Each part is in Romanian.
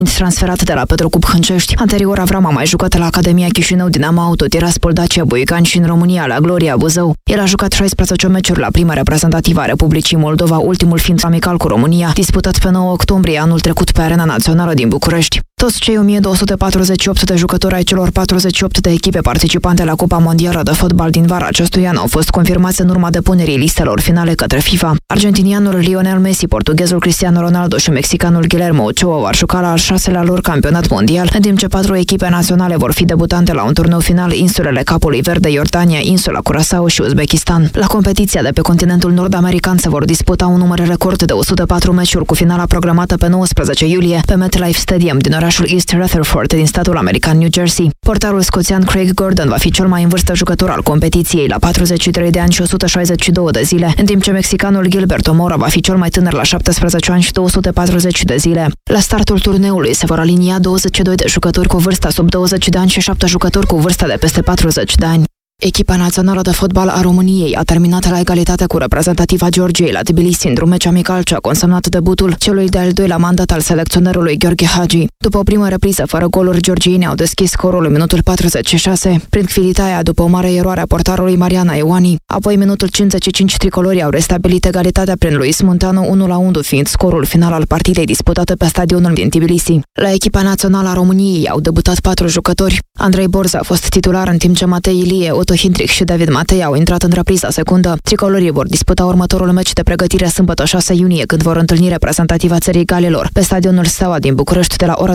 transferat de la Petrocub Hâncești. Anterior, Avram a mai jucat la Academia Chișinău, Dinamo Auto, Tiraspol, Dacia Boican și în România la Gloria Buzău. El a jucat 16 meciuri la prima reprezentativă a Republicii Moldova, ultimul fiind amical cu România, disputat pe 9 octombrie anul trecut pe Arena Națională din București. Toți cei 1248 de jucători ai celor 48 de echipe participante la Cupa Mondială de Fotbal din vara acestui an au fost confirmați în urma depunerii listelor finale către FIFA. Argentinianul Lionel Messi, portughezul Cristiano Ronaldo și mexicanul Guillermo Ochoa vor juca la al 6-lea lor campionat mondial, în timp ce 4 echipe naționale vor fi debutante la un turneu final: insulele Capului Verde, Iordania, insula Curaçao și Uzbekistan. La competiția de pe continentul nord-american se vor disputa un număr record de 104 meciuri, cu finala programată pe 19 iulie pe MetLife Stadium din orașul East Rutherford din statul american New Jersey. Portarul scoțian Craig Gordon va fi cel mai în vârstă jucător al competiției, la 43 de ani și 162 de zile, în timp ce mexicanul Gilberto Mora va fi cel mai tânăr la 17 ani și 240 de zile. La startul turneului se vor alinia 22 de jucători cu vârsta sub 20 de ani și 7 jucători cu vârsta de peste 40 de ani. Echipa națională de fotbal a României a terminat la egalitate cu reprezentativa Georgiei la Tbilisi într-un meci amical ce a consemnat debutul celui de-al doilea mandat al selecționerului Gheorghe Hagi. După o primă repriză fără goluri, georgienii au deschis scorul în minutul 46, prin Kvilitaia după o mare eroare a portarului Mariana Ioani. Apoi, minutul 55, tricolorii au restabilit egalitatea prin Luis Munteanu 1-1, fiind scorul final al partidei disputate pe stadionul din Tbilisi. La echipa națională a României au debutat 4 jucători. Andrei Borza a fost titular, în timp ce Matei Ilie, Otto Hindrich și David Matei au intrat în repriza secundă. Tricolorii vor disputa următorul meci de pregătire sâmbătă 6 iunie, când vor întâlni reprezentativa țării Galilor pe stadionul Steaua din București de la ora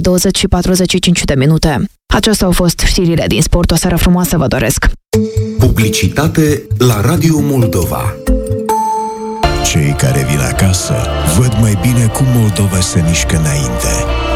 20:45. Acestea au fost știrile din sport. O seară frumoasă vă doresc! Publicitate la Radio Moldova. Cei care vin acasă văd mai bine cum Moldova se mișcă înainte.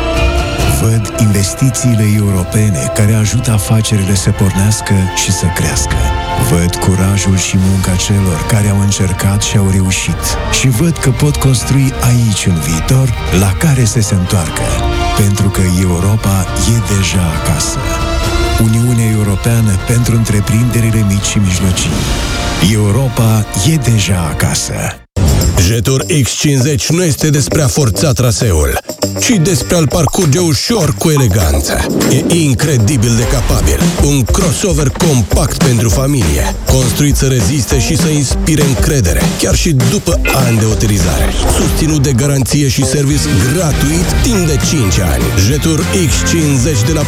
Văd investițiile europene care ajută afacerile să pornească și să crească. Văd curajul și munca celor care au încercat și au reușit. Și văd că pot construi aici un viitor la care să se întoarcă. Pentru că Europa e deja acasă. Uniunea Europeană pentru întreprinderile mici și mijlocii. Europa e deja acasă. Jetur X50 nu este despre a forța traseul, ci despre a-l parcurge ușor cu eleganță. E incredibil de capabil. Un crossover compact pentru familie, construit să reziste și să inspire încredere, chiar și după ani de utilizare. Susținut de garanție și service gratuit timp de 5 ani. Jetur X50 de la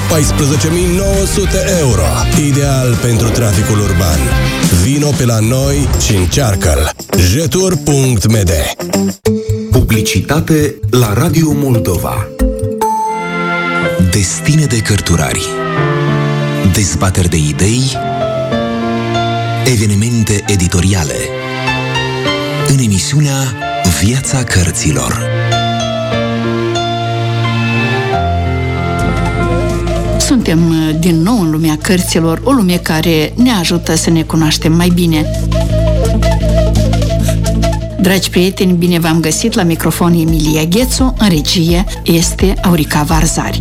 14.900 euro. Ideal pentru traficul urban. Vino pe la noi și încearcă-l. Jetur.md. Publicitate la Radio Moldova. Destine de cărturari, dezbateri de idei, evenimente editoriale în emisiunea Viața Cărților. Suntem din nou în lumea cărților, o lume care ne ajută să ne cunoaștem mai bine. Dragi prieteni, bine v-am găsit la microfon Emilia Ghețu, în regie este Aurica Varzari.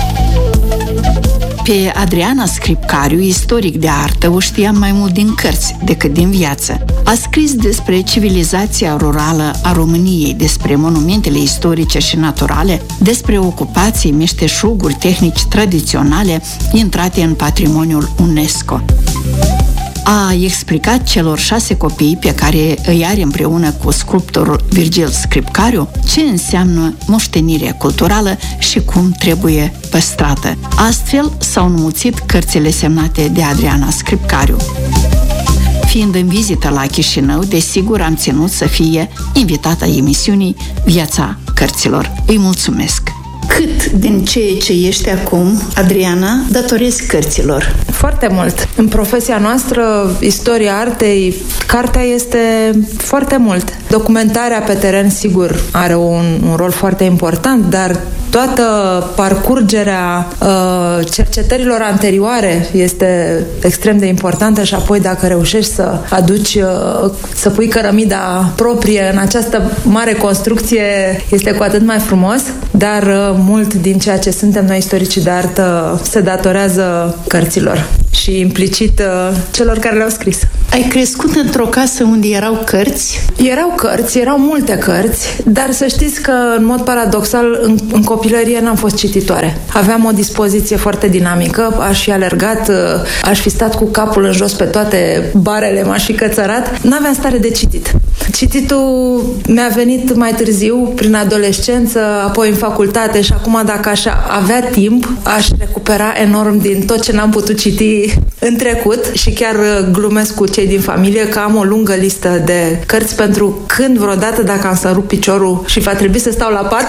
Pe Adriana Scripcariu, istoric de artă, o știam mai mult din cărți decât din viață. A scris despre civilizația rurală a României, despre monumentele istorice și naturale, despre ocupații, meșteșuguri, tehnici tradiționale intrate în patrimoniul UNESCO. A explicat celor 6 copii pe care îi are împreună cu sculptorul Virgil Scripcariu ce înseamnă moștenire culturală și cum trebuie păstrată. Astfel s-au înmulțit cărțile semnate de Adriana Scripcariu. Fiind în vizită la Chișinău, desigur am ținut să fie invitata emisiunii Viața Cărților. Îi mulțumesc! Cât din ceea ce ești acum, Adriana, datorezi cărților? Foarte mult. În profesia noastră, istoria artei, cartea este foarte mult. Documentarea pe teren, sigur, are un rol foarte important, dar toată parcurgerea cercetărilor anterioare este extrem de importantă și apoi dacă reușești să aduci, să pui cărămida proprie în această mare construcție, este cu atât mai frumos, dar mult din ceea ce suntem noi istoricii de artă se datorează cărților și implicit celor care le-au scris. Ai crescut într-o casă unde erau cărți? Erau cărți, erau multe cărți, dar să știți că, în mod paradoxal, în copilărie n-am fost cititoare. Aveam o dispoziție foarte dinamică, aș fi alergat, aș fi stat cu capul în jos pe toate barele, m-aș fi cățărat. N-aveam stare de citit. Cititul mi-a venit mai târziu, prin adolescență, apoi în facultate și acum, dacă aș avea timp, aș recupera enorm din tot ce n-am putut citi în trecut și chiar glumesc cu cei din familie că am o lungă listă de cărți pentru când vreodată, dacă am să rup piciorul și va trebui să stau la pat,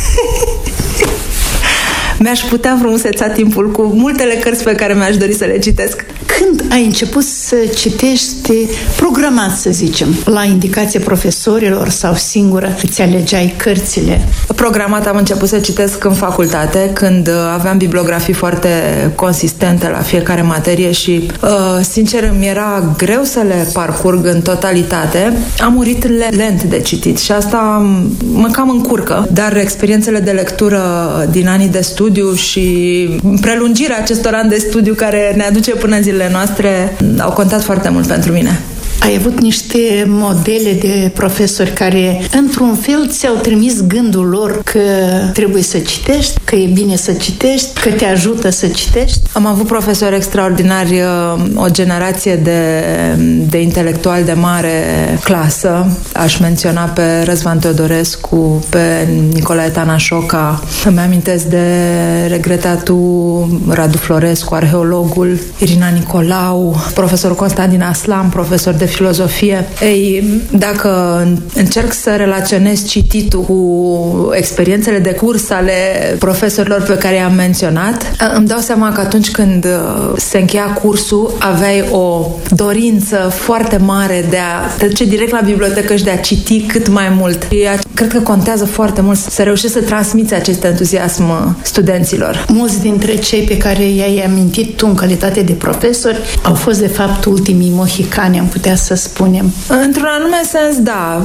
mi-aș putea frumuseța timpul cu multele cărți pe care mi-aș dori să le citesc. Când ai început să citești programat, să zicem, la indicație profesorilor sau singură îți alegeai cărțile? Programat am început să citesc în facultate, când aveam bibliografii foarte consistente la fiecare materie și, sincer, mi era greu să le parcurg în totalitate. Am murit lent de citit și asta mă cam încurcă, dar experiențele de lectură din anii de studiu și prelungirea acestor ani de studiu care ne aduce până în zilele noastre au contat foarte mult pentru mine. Ai avut niște modele de profesori care, într-un fel, ți-au trimis gândul lor că trebuie să citești, că e bine să citești, că te ajută să citești? Am avut profesori extraordinari, o generație de intelectuali de mare clasă. Aș menționa pe Răzvan Teodorescu, pe Nicolae Tanașoca. Îmi amintesc de regretatul Radu Florescu, arheologul, Irina Nicolau, profesorul Constantin Aslan, profesor de filozofie. Ei, dacă încerc să relaționez cititul cu experiențele de curs ale profesorilor pe care i-am menționat, îmi dau seama că atunci când se încheia cursul, aveai o dorință foarte mare de a trece direct la bibliotecă și de a citi cât mai mult. Cred că contează foarte mult să reușești să transmiți acest entuziasm studenților. Mulți dintre cei pe care i-ai amintit tu în calitate de profesori au fost, de fapt, ultimii mohicani, am putea să spunem. Într-un anume sens, da.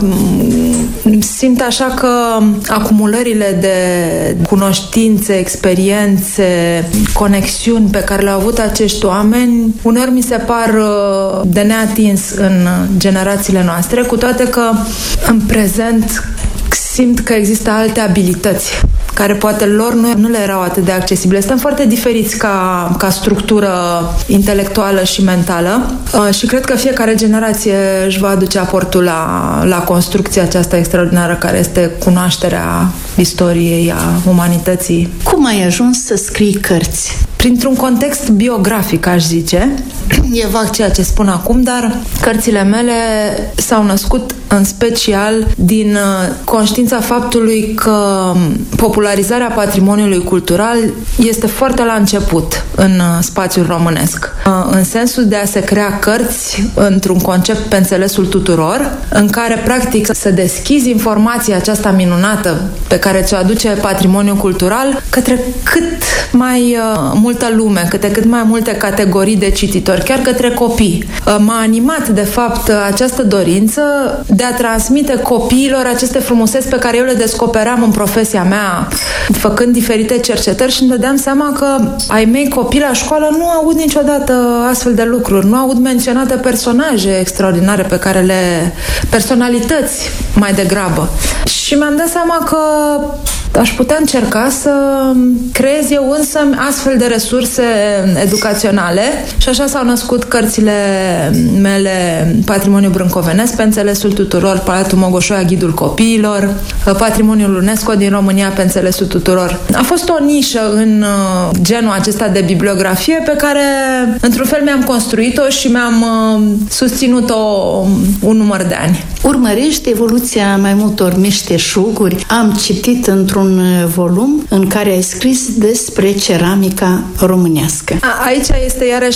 Simt așa că acumulările de cunoștințe, experiențe, conexiuni pe care le-au avut acești oameni, uneori mi se par de neatins în generațiile noastre, cu toate că în prezent simt că există alte abilități care poate lor nu le erau atât de accesibile. Suntem foarte diferiți ca structură intelectuală și mentală și cred că fiecare generație își va aduce aportul la construcția aceasta extraordinară care este cunoașterea istoriei, a umanității. Cum ai ajuns să scrii cărți? Printr-un context biografic, aș zice. E vag ceea ce spun acum, dar cărțile mele s-au născut în special din conștiința faptului că popularizarea patrimoniului cultural este foarte la început în spațiul românesc. În sensul de a se crea cărți într-un concept pe înțelesul tuturor, în care, practic, să deschizi informația aceasta minunată pe care ți-o aduce patrimoniul cultural către cât mai multă lume, către cât mai multe categorii de cititori, chiar către copii. M-a animat, de fapt, această dorință de a transmite copiilor aceste frumuseți pe care eu le descoperam în profesia mea, făcând diferite cercetări, și îmi dădeam seama că ai mei copii la școală nu aud niciodată astfel de lucruri, nu aud menționate personaje extraordinare pe care personalități mai degrabă. Și mi-am dat seama că aș putea încerca să creez eu însă astfel de resurse educaționale și așa s-au născut cărțile mele Patrimoniul Brâncovenesc pe înțelesul tuturor, Palatul Mogoșoaia, Ghidul copiilor, Patrimoniul UNESCO din România pe înțelesul tuturor. A fost o nișă în genul acesta de bibliografie pe care într-un fel mi-am construit-o și mi-am susținut-o un număr de ani. Urmărești evoluția mai multor meșteșuguri. Am citit într-un volum în care ai scris despre ceramica românească. Aici este iarăși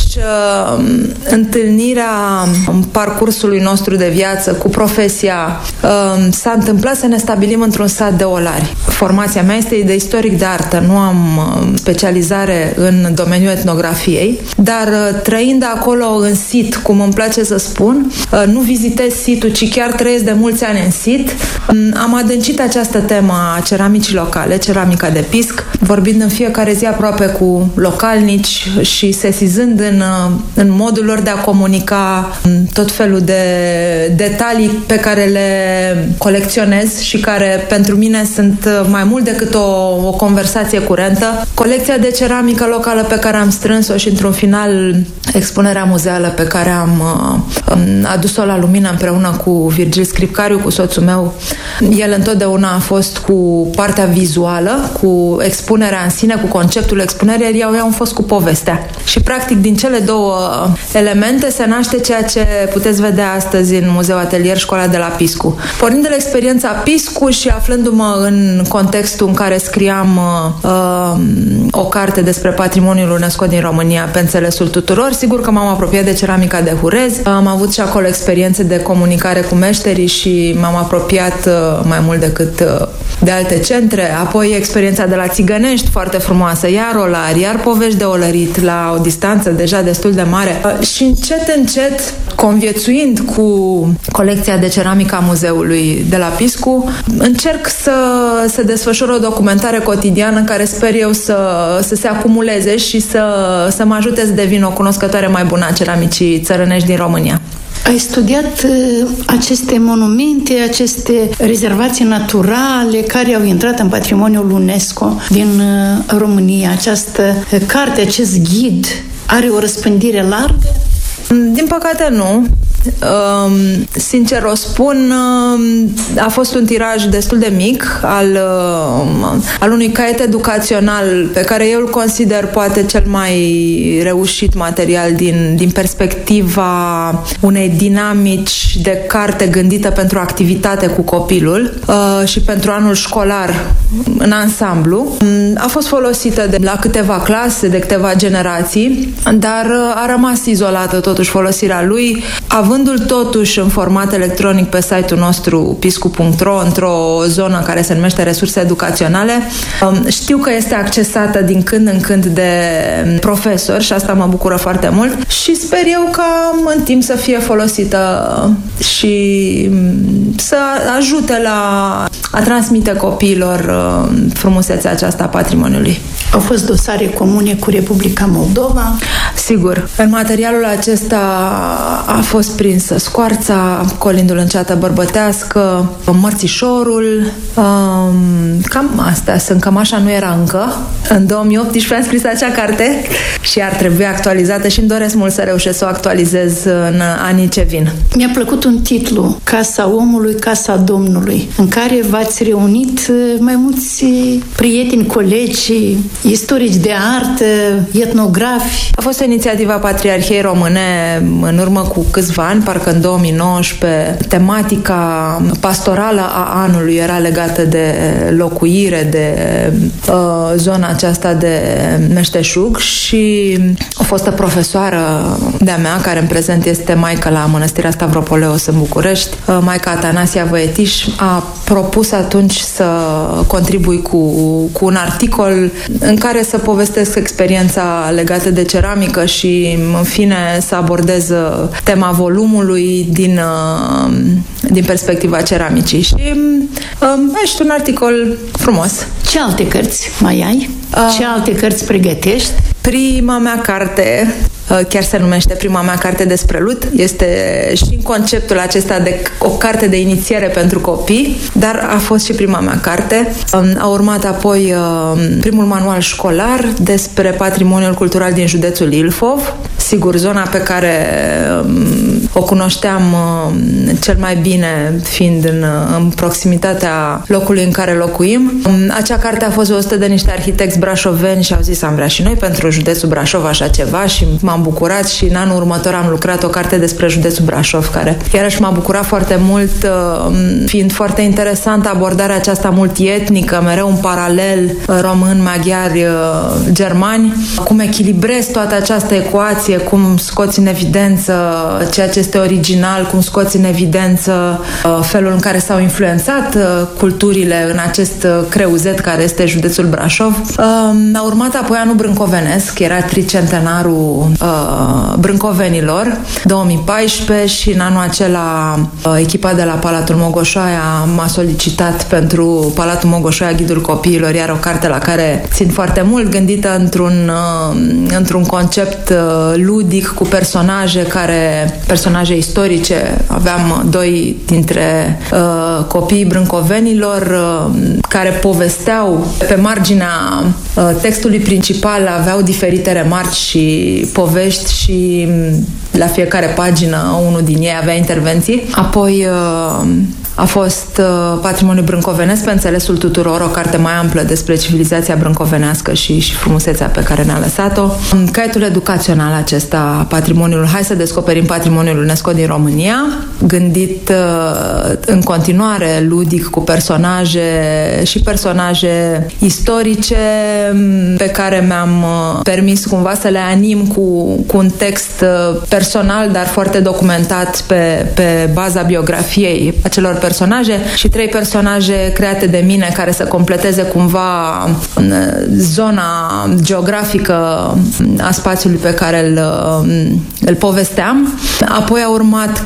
întâlnirea parcursului nostru de viață cu profesia. S-a întâmplat să ne stabilim într-un sat de olari. Formația mea este de istoric de artă, nu am specializare în domeniul etnografiei, dar trăind acolo în sit, cum îmi place să spun, nu vizitez situl, ci chiar trăiesc de mulți ani în sit, am adâncit această temă a ceramicilor locale, ceramica de pisc, vorbind în fiecare zi aproape cu localnici și sesizând în modul lor de a comunica tot felul de detalii pe care le colecționez și care pentru mine sunt mai mult decât o conversație curentă. Colecția de ceramică locală pe care am strâns-o și într-un final expunerea muzeală pe care am adus-o la lumină împreună cu Virgil Scripcariu, cu soțul meu. El întotdeauna a fost cu partea vizuală, cu expunerea în sine, cu conceptul expunerii, eu am fost cu povestea. Și practic din cele două elemente se naște ceea ce puteți vedea astăzi în Muzeul Atelier Școala de la Piscu. Pornind de la experiența Piscu și aflându-mă în contextul în care scriam o carte despre patrimoniul UNESCO din România pe înțelesul tuturor, sigur că m-am apropiat de ceramica de Hurez. Am avut și acolo experiențe de comunicare cu meșterii și m-am apropiat mai mult decât de alte centre. Apoi experiența de la Țigănești, foarte frumoasă, iar olari, iar povești de olărit la o distanță deja destul de mare. Și încet, conviețuind cu colecția de ceramică a muzeului de la Piscu, încerc să desfășor o documentare cotidiană care sper eu să se acumuleze și să mă ajute să devin o cunoscătoare mai bună a ceramicii țărănești din România. Ai studiat aceste monumente, aceste rezervații naturale care au intrat în patrimoniul UNESCO din România. Această carte, acest ghid, are o răspândire largă? Din păcate nu. Sincer o spun, a fost un tiraj destul de mic al unui caiet educațional pe care eu îl consider poate cel mai reușit material din perspectiva unei dinamici de carte gândită pentru activitate cu copilul și pentru anul școlar în ansamblu. A fost folosită la câteva clase, de câteva generații, dar a rămas izolată totuși folosirea lui, avându-l totuși în format electronic pe site-ul nostru piscu.ro, într-o zonă care se numește resurse educaționale. Știu că este accesată din când în când de profesori și asta mă bucură foarte mult și sper eu ca în timp să fie folosită și să ajute a transmite copiilor frumusețea aceasta a patrimoniului. Au fost dosare comune cu Republica Moldova? Sigur. În materialul acesta a fost prinsă Scoarța, Colindul în ceată bărbătească, Mărțișorul, cam astea sunt, cam așa nu era încă. În 2018 am scris acea carte și ar trebui actualizată și îmi doresc mult să reușesc să o actualizez în anii ce vin. Mi-a plăcut un titlu, Casa Omului, Casa Domnului, în care v-ați reunit mai mulți prieteni, colegi, istorici de artă, etnografi. A fost o inițiativă a Patriarhiei Române în urmă cu câțiva ani, parcă în 2019. Tematica pastorală a anului era legată de locuire, de zona aceasta de meșteșug și o fostă profesoară de-a mea, care în prezent este maică la Mănăstirea Stavropoleos în București, maica Atanasia Văietiș, a propus atunci să contribui cu un articol în care să povestesc experiența legată de ceramică și, în fine, să abordez tema volumului din perspectiva ceramicii. Și ești un articol frumos. Ce alte cărți mai ai? Ce alte cărți pregătești? Prima mea carte, chiar se numește Prima mea carte despre lut, este și în conceptul acesta de o carte de inițiere pentru copii, dar a fost și prima mea carte. A urmat apoi primul manual școlar despre patrimoniul cultural din județul Ilfov, sigur, zona pe care o cunoșteam cel mai bine fiind în proximitatea locului în care locuim. Acea carte a fost văzută de niște arhitecți brașoveni și au zis am vrea și noi pentru județul Brașov așa ceva și m-am bucurat și în anul următor am lucrat o carte despre județul Brașov, care iarăși m-a bucurat foarte mult, fiind foarte interesantă abordarea aceasta multietnică, mereu un paralel român, maghiari, germani, cum echilibrez toată această ecuație creație, cum scoți în evidență ceea ce este original, cum scoți în evidență felul în care s-au influențat culturile în acest creuzet care este județul Brașov. A urmat apoi anul brâncovenesc, era tricentenarul brâncovenilor, 2014, și în anul acela echipa de la Palatul Mogoșoaia m-a solicitat pentru Palatul Mogoșoaia, Ghidul Copiilor, iar o carte la care țin foarte mult, gândită într-un concept ludic cu personaje istorice. Aveam doi dintre copiii brâncovenilor care povesteau pe marginea textului principal, aveau diferite remarci și povești și la fiecare pagină unul din ei avea intervenții. Apoi a fost Patrimoniul brâncovenesc pe înțelesul tuturor, o carte mai amplă despre civilizația brâncovenească și frumusețea pe care ne-a lăsat-o. Caietul educațional acesta, Patrimoniul, hai să descoperim Patrimoniul UNESCO din România, gândit în continuare ludic cu personaje istorice pe care mi-am permis cumva să le anim cu un text personal, dar foarte documentat pe baza biografiei acelor personaje și 3 personaje create de mine care să completeze cumva zona geografică a spațiului pe care îl povesteam. Apoi a urmat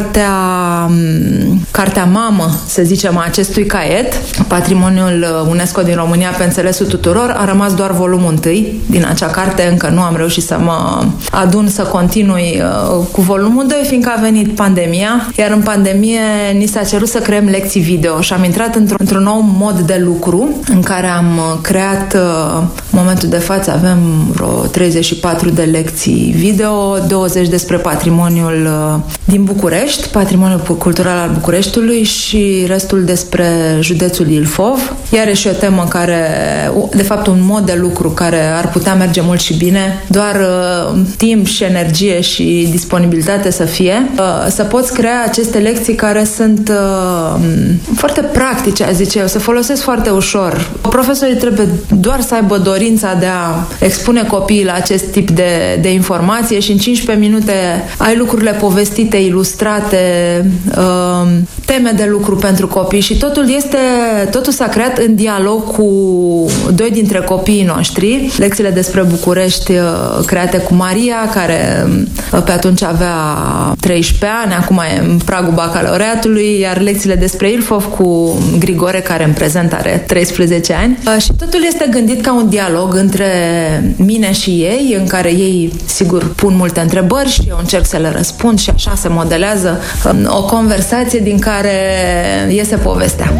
cartea mamă, să zicem, a acestui caiet, Patrimoniul UNESCO din România pe înțelesul tuturor. A rămas doar volumul 1 din acea carte, încă nu am reușit să mă adun să continui cu volumul 2, fiindcă a venit pandemia, iar în pandemie ni s-a cerut să creăm lecții video și am intrat într-un nou mod de lucru în care am creat, în momentul de față avem vreo 34 de lecții video, 20 despre patrimoniul din București, patrimoniul cultural al Bucureștiului și restul despre județul Ilfov. Iarăși o temă care, de fapt un mod de lucru care ar putea merge mult și bine, doar timp și energie și disponibilitate să fie, să poți crea aceste lecții care sunt foarte practice, aș zice eu, se folosesc foarte ușor. Profesorii trebuie doar să aibă dorința de a expune copiii la acest tip de informație și în 15 minute ai lucrurile povestite, ilustrate, teme de lucru pentru copii și totul s-a creat în dialog cu 2 dintre copiii noștri. Lecțiile despre București create cu Maria, care pe atunci avea 13 ani, acum e în pragul bacalaureatului, iar lecțiile despre Ilfov cu Grigore, care în prezent are 13 ani. Și totul este gândit ca un dialog între mine și ei, în care ei, sigur, pun multe întrebări și eu încerc să le răspund și așa se modelează o conversație din care iese povestea.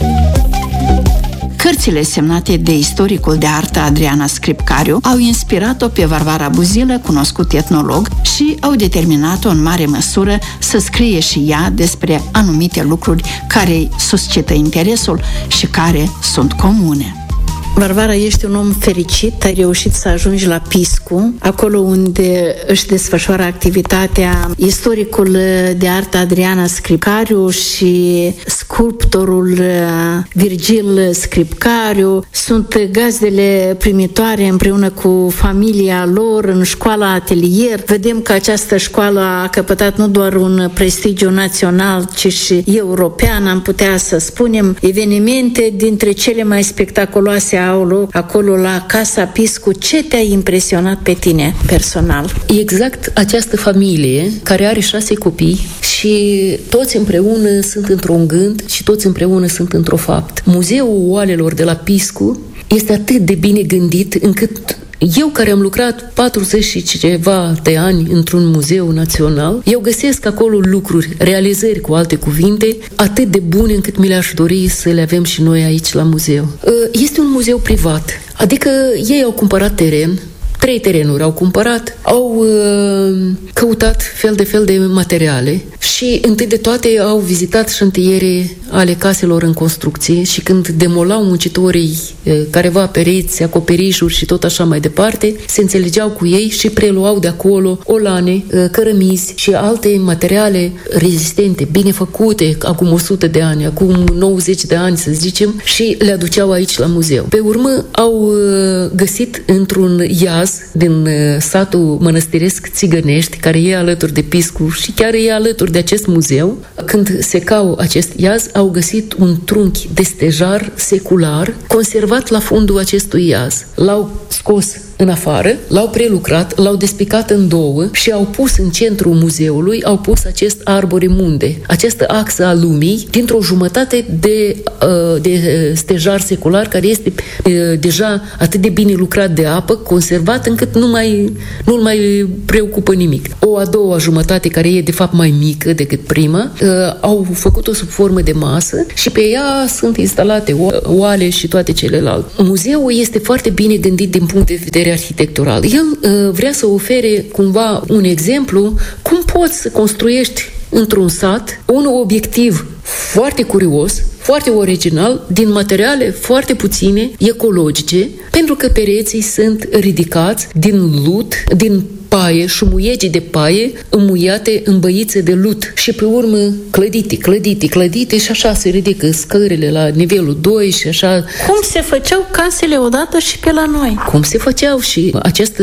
Cărțile semnate de istoricul de artă Adriana Scripcariu au inspirat-o pe Varvara Buzilă, cunoscut etnolog, și au determinat-o în mare măsură să scrie și ea despre anumite lucruri care îi suscită interesul și care sunt comune. Varvara, ești un om fericit, ai reușit să ajungi la Piscu, acolo unde își desfășoară activitatea istoricul de artă Adriana Scripcariu și sculptorul Virgil Scripcariu. Sunt gazdele primitoare împreună cu familia lor în școala Atelier. Vedem că această școală a căpătat nu doar un prestigiu național, ci și european, am putea să spunem. Evenimente dintre cele mai spectaculoase au loc acolo la Casa Piscu. Ce te-a impresionat pe tine personal? Exact această familie care are 6 copii și toți împreună sunt într-un gând și toți împreună sunt într-o fapt. Muzeul Oalelor de la Piscu este atât de bine gândit încât eu, care am lucrat 40 și ceva de ani într-un muzeu național, eu găsesc acolo lucruri, realizări, cu alte cuvinte, atât de bune încât mi le-aș dori să le avem și noi aici la muzeu. Este un muzeu privat, adică ei au cumpărat teren, 3 terenuri au cumpărat, au căutat fel de materiale și întâi de toate au vizitat șantiere ale caselor în construcție și când demolau muncitorii careva pereți, acoperișuri și tot așa mai departe, se înțelegeau cu ei și preluau de acolo olane, cărămizi și alte materiale rezistente, bine făcute acum 100 de ani, acum 90 de ani să zicem, și le aduceau aici la muzeu. Pe urmă au găsit într-un iaz iaz din satul mănăstiresc Țigănești, care e alături de Piscu și chiar e alături de acest muzeu. Când secau acest iaz, au găsit un trunchi de stejar secular conservat la fundul acestui iaz. L-au scos în afară, l-au prelucrat, l-au despicat în două și au pus în centrul muzeului, au pus acest arbore munde, această axă a lumii, dintr-o jumătate de stejar secular care este deja atât de bine lucrat de apă, conservat, încât nu-l mai preocupă nimic. O a doua jumătate, care e de fapt mai mică decât prima, au făcut-o sub formă de masă și pe ea sunt instalate oale și toate celelalte. Muzeul este foarte bine gândit din punct de vedere arhitectural. El vrea să ofere cumva un exemplu cum poți să construiești într-un sat un obiectiv foarte curios, foarte original, din materiale foarte puține, ecologice, pentru că pereții sunt ridicați din lut, din paie, șumuiegi de paie înmuiate în băițe de lut și pe urmă clădite și așa se ridică scările la nivelul 2 și așa. Cum se făceau casele odată și pe la noi? Cum se făceau și această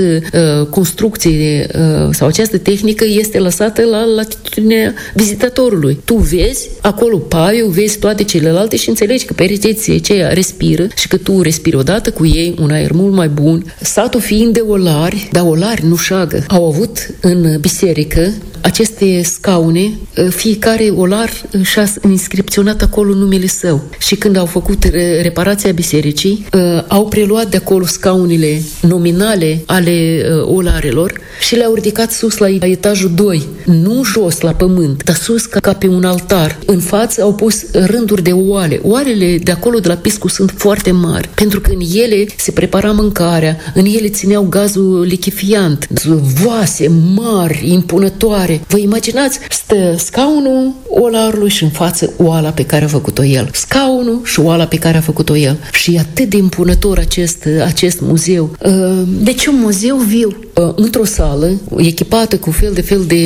construcție sau această tehnică este lăsată la latitudinea vizitatorului. Tu vezi acolo paiul, vezi toate celelalte și înțelegi că pereții aceia respiră și că tu respiri odată cu ei un aer mult mai bun. Satul fiind de olari, dar olari nu șagă. Au avut în biserică aceste scaune, fiecare olar și-a inscripționat acolo numele său. Și când au făcut reparația bisericii, au preluat de acolo scaunele nominale ale olarelor și le-au ridicat sus la etajul 2. Nu jos la pământ, dar sus ca pe un altar. În față au pus rânduri de oale. Oalele de acolo, de la Piscu, sunt foarte mari, pentru că în ele se prepara mâncarea, în ele țineau gazul lichefiant. Vase mari, impunătoare. Vă imaginați? Stă scaunul olarului și în față oala pe care a făcut-o el. Scaunul și oala pe care a făcut-o el. Și e atât de impunător acest muzeu. Deci un muzeu viu. Într-o sală, echipată cu fel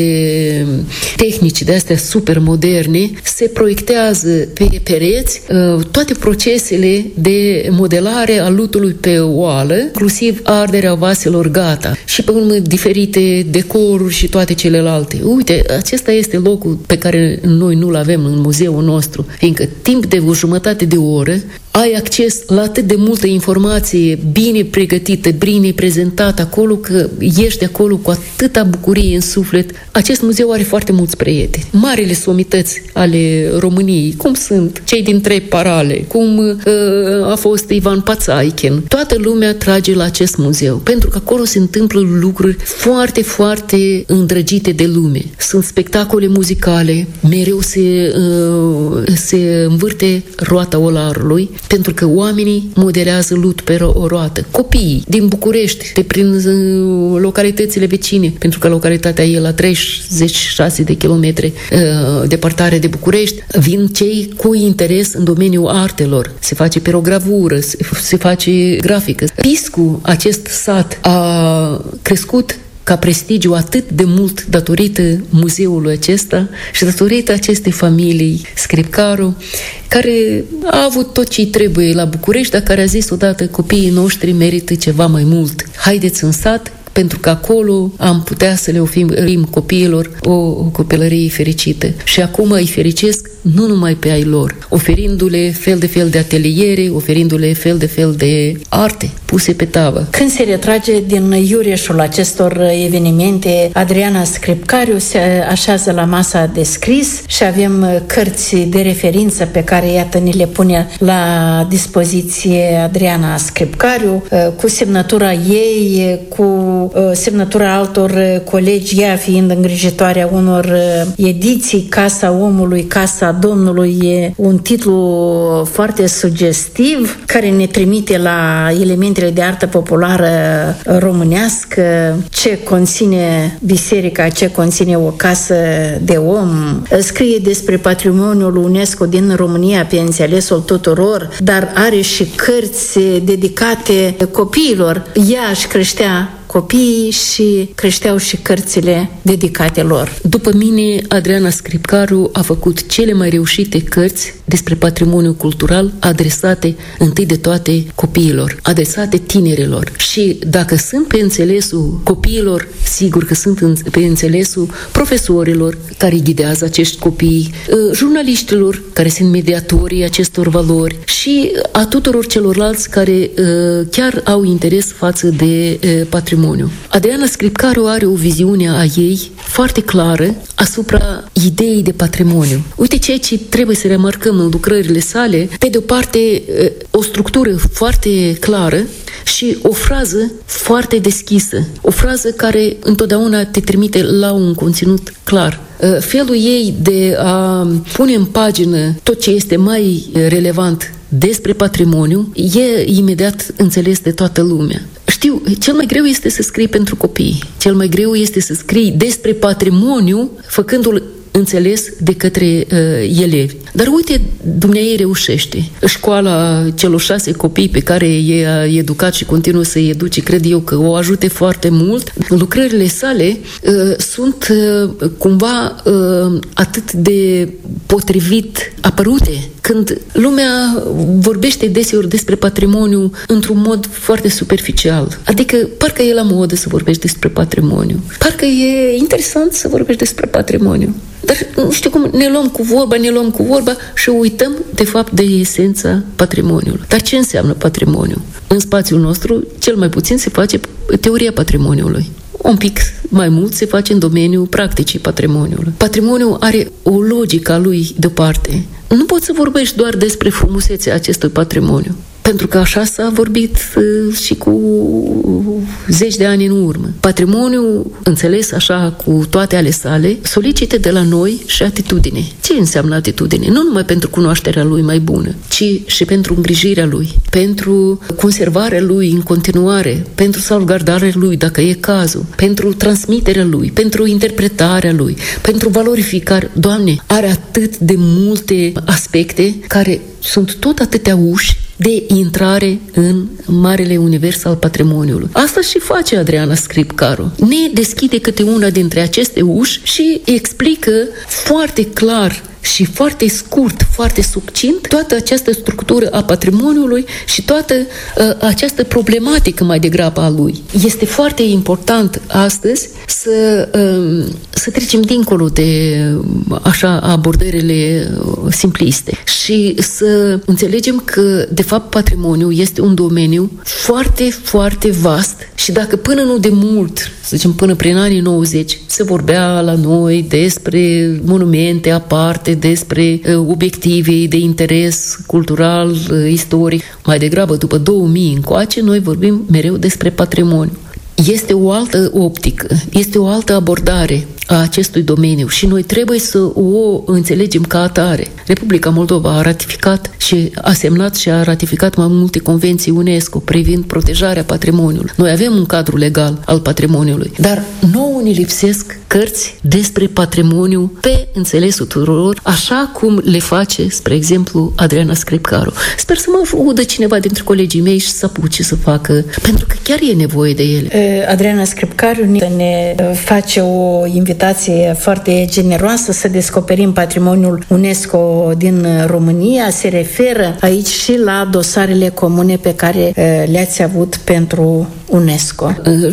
de tehnici de astea super moderne, se proiectează pe pereți toate procesele de modelare a lutului pe oală, inclusiv arderea vaselor gata. Și pe urmă diferite decoruri și toate celelalte. Uite, acesta este locul pe care noi nu-l avem în muzeul nostru, fiindcă timp de o jumătate de oră ai acces la atât de multă informație bine pregătită, bine prezentată acolo, că ești de acolo cu atâta bucurie în suflet. Acest muzeu are foarte mulți prieteni. Marile somități ale României, cum sunt cei din Trei Parale, cum a fost Ivan Pațaichen. Toată lumea trage la acest muzeu, pentru că acolo se întâmplă lucruri foarte, foarte îndrăgite de lume. Sunt spectacole muzicale, mereu se învârte roata olarului, pentru că oamenii modelează lut pe o roată. Copiii din București, de prin localitățile vecine, pentru că localitatea e la 36 de kilometri departare de București, vin cei cu interes în domeniul artelor. Se face pirogravură, se face grafică. Piscu, acest sat, a crescut ca prestigiu atât de mult datorită muzeului acesta și datorită acestei familii Scripcaru, care a avut tot ce-i trebuie la București, dar care a zis odată: copiii noștri merită ceva mai mult. Haideți în sat, pentru că acolo am putea să le oferim copiilor o copilărie fericită. Și acum îi fericesc nu numai pe ai lor, oferindu-le fel de fel de ateliere, oferindu-le fel de fel de arte puse pe tavă. Când se retrage din iureșul acestor evenimente, Adriana Scripcariu se așează la masa de scris și avem cărți de referință pe care, iată, ni le pune la dispoziție Adriana Scripcariu, cu semnătura ei, cu semnătura altor colegi, ea fiind îngrijitoarea unor ediții. Casa omului, Casa Domnului e un titlu foarte sugestiv care ne trimite la elementele de artă populară românească, ce conține biserica, ce conține o casă de om. Scrie despre patrimoniul UNESCO din România pe înțelesul tuturor, dar are și cărți dedicate copiilor. Ea își creștea copiii și creșteau și cărțile dedicate lor. După mine, Adriana Scripcaru a făcut cele mai reușite cărți despre patrimoniul cultural adresate întâi de toate copiilor, adresate tinerilor. Și dacă sunt pe înțelesul copiilor, sigur că sunt pe înțelesul profesorilor care ghidează acești copii, jurnaliștilor care sunt mediatorii acestor valori și a tuturor celorlalți care chiar au interes față de patrimoniu. Adriana Scripcaru are o viziune a ei foarte clară asupra ideii de patrimoniu. Uite ceea ce trebuie să remarcăm în lucrările sale, pe de o parte o structură foarte clară și o frază foarte deschisă, o frază care întotdeauna te trimite la un conținut clar. Felul ei de a pune în pagină tot ce este mai relevant despre patrimoniu e imediat înțeles de toată lumea. Știu, cel mai greu este să scrii pentru copii. Cel mai greu este să scrii despre patrimoniu, făcându-l înțeles de către elevi. Dar uite, dumneavoastră reușește. Școala celor 6 copii pe care i-a educat și continuă să-i educe, cred eu că o ajute foarte mult. Lucrările sale sunt cumva atât de potrivit apărute, când lumea vorbește deseori despre patrimoniu într-un mod foarte superficial. Adică parcă e la modă să vorbești despre patrimoniu. Parcă e interesant să vorbești despre patrimoniu. Dar nu știu cum, ne luăm cu vorba și uităm de fapt de esența patrimoniului. Dar ce înseamnă patrimoniu? În spațiul nostru, cel mai puțin se face teoria patrimoniului. Un pic mai mult se face în domeniul practicii patrimoniului. Patrimoniul are o logică a lui deoparte. Nu poți să vorbești doar despre frumusețea acestui patrimoniu. Pentru că așa s-a vorbit și cu zeci de ani în urmă. Patrimoniul, înțeles așa cu toate ale sale, solicită de la noi și atitudine. Ce înseamnă atitudine? Nu numai pentru cunoașterea lui mai bună, ci și pentru îngrijirea lui, pentru conservarea lui în continuare, pentru salvgardarea lui, dacă e cazul, pentru transmiterea lui, pentru interpretarea lui, pentru valorificare. Doamne, are atât de multe aspecte care sunt tot atâtea uși de intrare în marele univers al patrimoniului. Asta și face Adriana Scripcaru. Ne deschide câte una dintre aceste uși și explică foarte clar și foarte scurt, foarte succint, toată această structură a patrimoniului și toată această problematică mai degrabă a lui. Este foarte important astăzi să trecem dincolo de așa abordările simpliste și să înțelegem că, de fapt, patrimoniul este un domeniu foarte, foarte vast și dacă până nu de mult, să zicem până prin anii 90, se vorbea la noi despre monumente aparte, despre obiective de interes cultural, istoric. Mai degrabă, după 2000 încoace, noi vorbim mereu despre patrimoniu. Este o altă optică, este o altă abordare a acestui domeniu și noi trebuie să o înțelegem ca atare. Republica Moldova a ratificat și a semnat și a ratificat mai multe convenții UNESCO privind protejarea patrimoniului. Noi avem un cadru legal al patrimoniului, dar nouă ne lipsesc cărți despre patrimoniu pe înțelesul tuturor, așa cum le face, spre exemplu, Adriana Scripcaru. Sper să mă audă cineva dintre colegii mei și să apuce să facă, pentru că chiar e nevoie de ele. Adriana Scripcaru ne face o invitație foarte generoasă să descoperim patrimoniul UNESCO din România. Se referă aici și la dosarele comune pe care le-ați avut pentru UNESCO.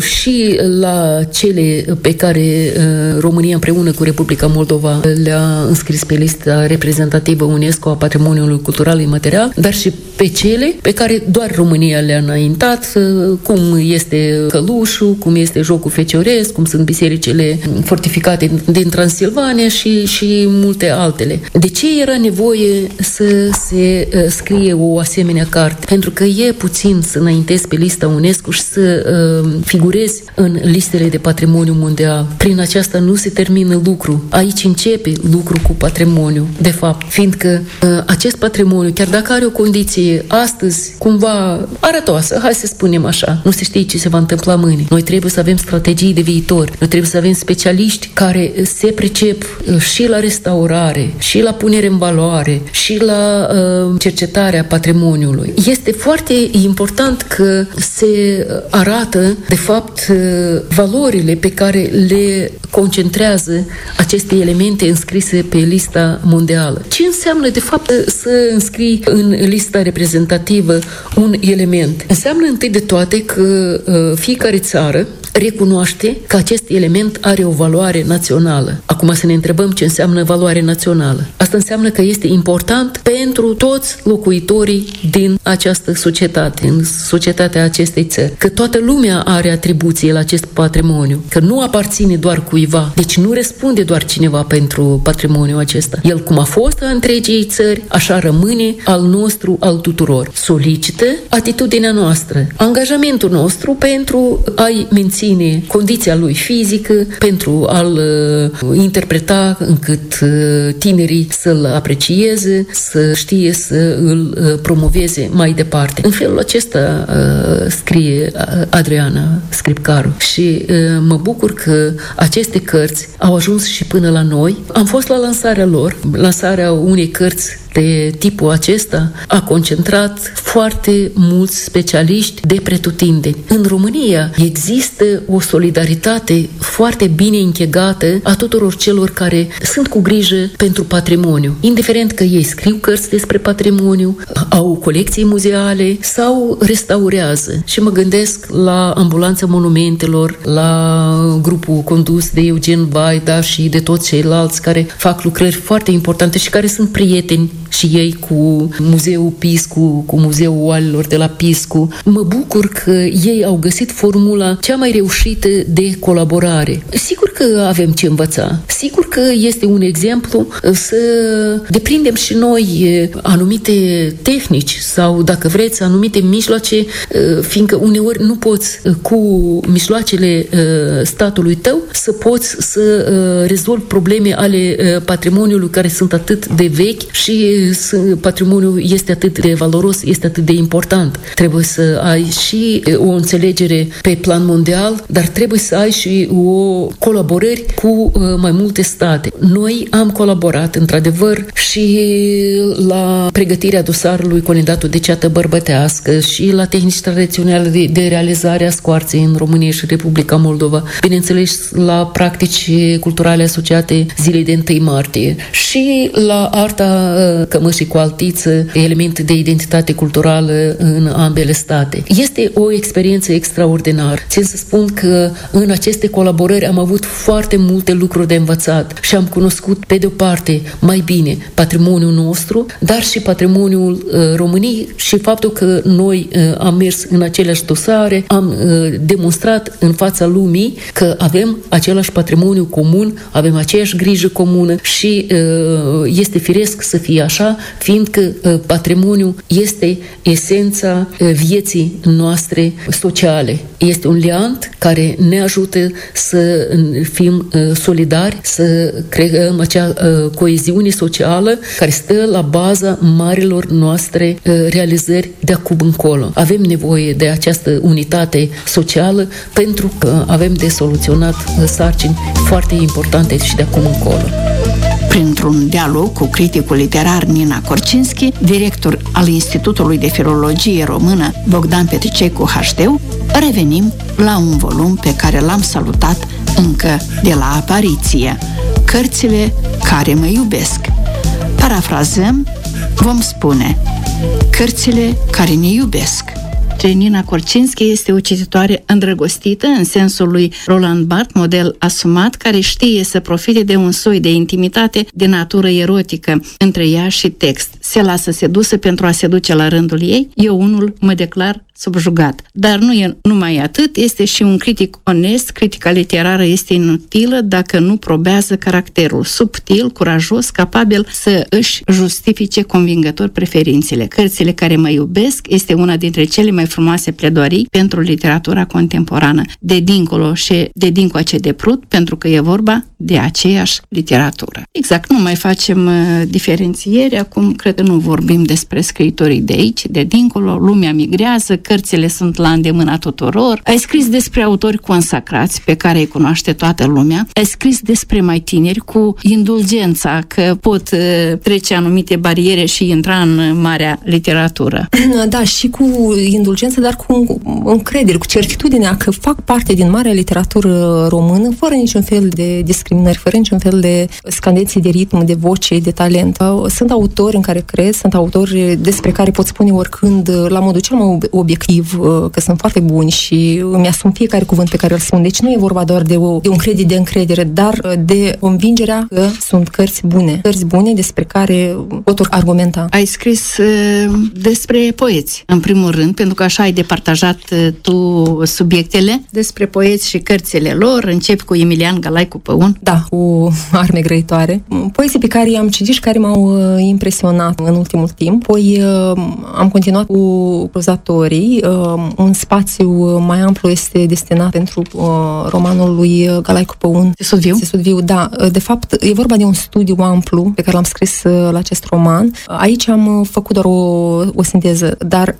Și la cele pe care România împreună cu Republica Moldova le-a înscris pe lista reprezentativă UNESCO a patrimoniului cultural imaterial, dar și pe cele pe care doar România le-a înaintat, cum este Călușul, cum este Jocul Fecioresc, cum sunt bisericile fortificate din Transilvania și multe altele. De ce era nevoie să se scrie o asemenea carte? Pentru că e puțin să înaintezi pe lista UNESCO și să figurezi în listele de patrimoniu mondial. Prin aceasta nu se termină lucru. Aici începe lucru cu patrimoniu, de fapt, fiindcă acest patrimoniu, chiar dacă are o condiție astăzi cumva arătoasă, hai să spunem așa, nu se știe ce se va întâmpla mâine. Noi trebuie să avem strategii de viitor, noi trebuie să avem specialiști specialiști care se pricep și la restaurare, și la punere în valoare, și la cercetarea patrimoniului. Este foarte important că se arată, de fapt, valorile pe care le concentrează aceste elemente înscrise pe lista mondială. Ce înseamnă, de fapt, să înscrii în lista reprezentativă un element? Înseamnă întâi de toate că fiecare țară recunoaște că acest element are o valoare națională. Acum să ne întrebăm ce înseamnă valoare națională. Asta înseamnă că este important pentru toți locuitorii din această societate, în societatea acestei țări. Că toată lumea are atribuție la acest patrimoniu, că nu aparține doar cuiva, deci nu răspunde doar cineva pentru patrimoniul acesta. El, cum a fost a întregii țări, așa rămâne al nostru, al tuturor. Solicită atitudinea noastră, angajamentul nostru pentru a-i menține condiția lui fizică, pentru a-l interpreta încât tinerii să-l aprecieze, să știe să îl promoveze mai departe. În felul acesta scrie Adriana Scripcaru și mă bucur că aceste cărți au ajuns și până la noi. Am fost la lansarea lor, lansarea unei cărți de tipul acesta a concentrat foarte mulți specialiști de pretutindeni. În România există o solidaritate foarte bine închegată a tuturor celor care sunt cu grijă pentru patrimoniu. Indiferent că ei scriu cărți despre patrimoniu, au colecții muzeale sau restaurează. Și mă gândesc la Ambulanța Monumentelor, la grupul condus de Eugen Vaida și de toți ceilalți care fac lucrări foarte importante și care sunt prieteni și ei cu Muzeul Piscu, cu Muzeul Oalelor de la Piscu. Mă bucur că ei au găsit formula cea mai reușită de colaborare. Sigur că avem ce învăța. Sigur că este un exemplu să deprindem și noi anumite tehnici sau, dacă vreți, anumite mijloace, fiindcă uneori nu poți cu mijloacele statului tău să poți să rezolvi probleme ale patrimoniului care sunt atât de vechi și patrimoniul este atât de valoros, este atât de important. Trebuie să ai și o înțelegere pe plan mondial, dar trebuie să ai și o colaborări cu mai multe state. Noi am colaborat, într-adevăr, și la pregătirea dosarului Colindatul de ceată bărbătească și la tehnici tradiționale de realizare a scoarței în România și Republica Moldova. Bineînțeles, la practici culturale asociate zilei de 1 martie și la arta cămășii cu altiță, elemente de identitate culturală în ambele state. Este o experiență extraordinară. Țin să spun că în aceste colaborări am avut foarte multe lucruri de învățat și am cunoscut, pe de o parte, mai bine patrimoniul nostru, dar și patrimoniul României și faptul că noi am mers în aceleași dosare, am demonstrat în fața lumii că avem același patrimoniu comun, avem aceeași grijă comună și este firesc să fie așa, fiindcă patrimoniul este esența vieții noastre sociale. Este un liant care ne ajută să fim solidari, să creăm acea coeziune socială care stă la baza marilor noastre realizări de acum încolo. Avem nevoie de această unitate socială pentru că avem de soluționat sarcini foarte importante și de acum încolo. Printr-un dialog cu criticul literar Nina Korczynski, director al Institutului de Filologie Română Bogdan Petricei cu HD, revenim la un volum pe care l-am salutat încă de la apariție, Cărțile care mă iubesc. Parafrazăm, vom spune, Cărțile care ne iubesc. Nina Korczynski este o cititoare îndrăgostită în sensul lui Roland Barthes, model asumat, care știe să profite de un soi de intimitate de natură erotică între ea și text. Se lasă sedusă pentru a se duce la rândul ei. Eu unul mă declar subjugat. Dar nu e numai atât, este și un critic onest. Critica literară este inutilă dacă nu probează caracterul subtil, curajos, capabil să își justifice convingător preferințele. Cărțile care mă iubesc este una dintre cele mai frumoase pledoarii pentru literatura contemporană, de dincolo și de dincoace de Prut, pentru că e vorba de aceeași literatură. Exact, nu mai facem diferențiere, acum cred că nu vorbim despre scriitorii de aici, de dincolo, lumea migrează, cărțile sunt la îndemâna tuturor. Ai scris despre autori consacrați pe care îi cunoaște toată lumea, ai scris despre mai tineri cu indulgența că pot trece anumite bariere și intra în marea literatură. Da, și cu indulgență, dar cu încredere, cu certitudinea că fac parte din marea literatură română, fără niciun fel de discriminări, fără niciun fel de scandenții de ritm, de voce, de talent. Sunt autori în care cred, sunt autori despre care pot spune oricând, la modul cel mai obiectiv, că sunt foarte buni și îmi asum fiecare cuvânt pe care îl spun. Deci nu e vorba doar de un credit de încredere, dar de convingerea că sunt cărți bune despre care pot argumenta. Ai scris despre poeți, în primul rând, pentru că așa ai departajat tu subiectele, despre poeți și cărțile lor. Începi cu Emilian Galaicu Păun. Da, cu Arme grăitoare. Poezii pe care i-am citit și care m-au impresionat în ultimul timp. Apoi am continuat cu prozatorii. Un spațiu mai amplu este destinat pentru romanul lui Galaicu Păun. Sesudviu, da. De fapt, e vorba de un studiu amplu pe care l-am scris la acest roman. Aici am făcut doar o sinteză, dar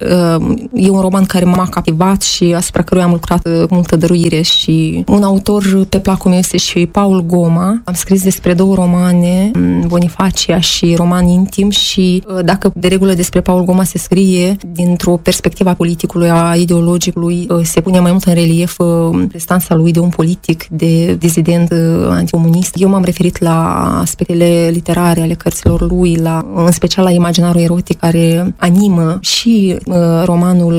e un roman care m-a captivat și asupra căruia am lucrat multă dăruire și un autor pe placul meu este și Paul Goma. Am scris despre 2 romane, Bonifacia și Roman intim, și dacă de regulă despre Paul Goma se scrie dintr-o perspectivă a politicului, a ideologicului, se pune mai mult în relief prestanța lui de un politic, de dizident anticomunist. Eu m-am referit la aspectele literare ale cărților lui, în special la imaginarul erotic care animă și romanul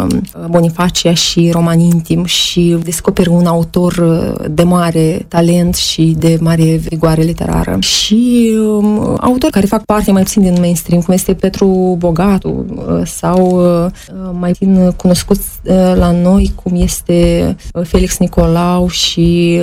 Bonifacia și Roman intim, și descoperă un autor de mare talent și de mare vigoare literară. Și autori care fac parte mai puțin din mainstream, cum este Petru Bogatu sau mai puțin cunoscuți la noi, cum este Felix Nicolau și